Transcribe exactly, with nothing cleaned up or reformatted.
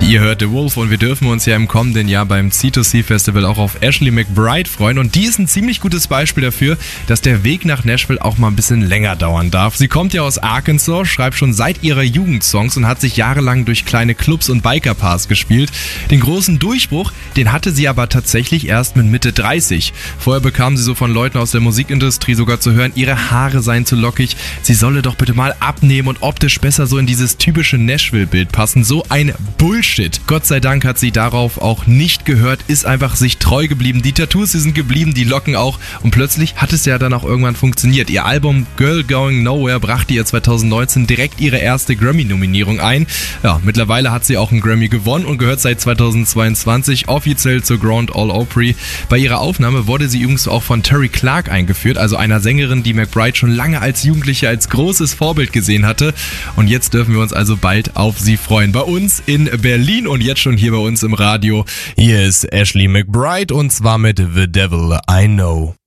Ihr hört The Wolf und wir dürfen uns ja im kommenden Jahr beim C zwei C Festival auch auf Ashley McBryde freuen. Und die ist ein ziemlich gutes Beispiel dafür, dass der Weg nach Nashville auch mal ein bisschen länger dauern darf. Sie kommt ja aus Arkansas, schreibt schon seit ihrer Jugend Songs und hat sich jahrelang durch kleine Clubs und Bikerpars gespielt. Den großen Durchbruch, den hatte sie aber tatsächlich erst mit Mitte dreißig. Vorher bekam sie so von Leuten aus der Musikindustrie sogar zu hören, ihre Haare seien zu lockig, sie solle doch bitte mal abnehmen und optisch besser so in dieses typische Nashville-Bild passen. So ein Bullshit. Gott sei Dank hat sie darauf auch nicht gehört, ist einfach sich treu geblieben. Die Tattoos, die sind geblieben, die Locken auch. Und plötzlich hat es ja dann auch irgendwann funktioniert. Ihr Album Girl Going Nowhere brachte ihr zwanzig neunzehn direkt ihre erste Grammy-Nominierung ein. Ja, mittlerweile hat sie auch einen Grammy gewonnen und gehört seit zweitausendzweiundzwanzig offiziell zur Grand Ole Opry. Bei ihrer Aufnahme wurde sie übrigens auch von Terri Clark eingeführt, also einer Sängerin, die McBryde schon lange als Jugendliche als großes Vorbild gesehen hatte. Und jetzt dürfen wir uns also bald auf sie freuen. Bei uns in Berlin und jetzt schon hier bei uns im Radio. Hier ist Ashley McBryde und zwar mit The Devil I Know.